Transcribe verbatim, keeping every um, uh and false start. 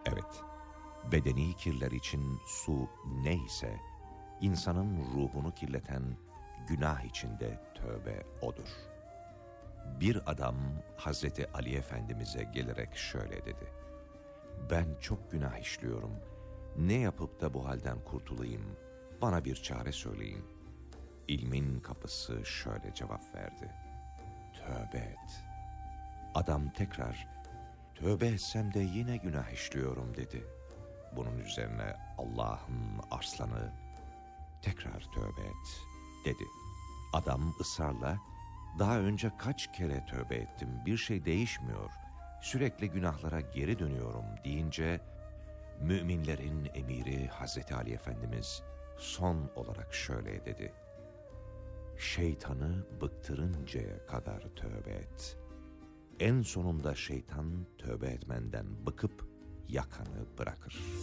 Evet, bedeni kirler için su neyse, insanın ruhunu kirleten günah içinde tövbe odur. Bir adam Hazreti Ali Efendimiz'e gelerek şöyle dedi: "Ben çok günah işliyorum. Ne yapıp da bu halden kurtulayım? Bana bir çare söyleyin." İlmin kapısı şöyle cevap verdi: "Tövbe et." Adam tekrar "Tövbe etsem de yine günah işliyorum" dedi. Bunun üzerine Allah'ın arslanı tekrar "Tövbe et" dedi. Adam ısrarla "Daha önce kaç kere tövbe ettim, bir şey değişmiyor, sürekli günahlara geri dönüyorum" deyince müminlerin emiri Hazreti Ali Efendimiz son olarak şöyle dedi: "Şeytanı bıktırıncaya kadar tövbe et. En sonunda şeytan tövbe etmenden bıkıp yakanı bırakır."